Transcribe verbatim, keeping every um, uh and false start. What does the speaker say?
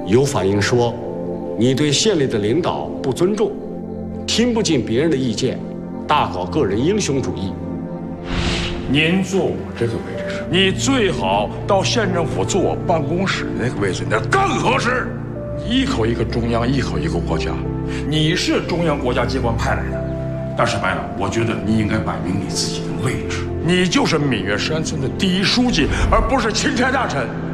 有反映说，你对县里的领导不尊重，听不进别人的意见，大搞个人英雄主义。 您坐我这个位置上，你最好到县政府坐我办公室那个位置，那更合适。一口一个中央，一口一个国家，你是中央国家机关派来的，但是白了，我觉得你应该摆明你自己的位置，你就是闽粤山村的第一书记，而不是钦差大臣。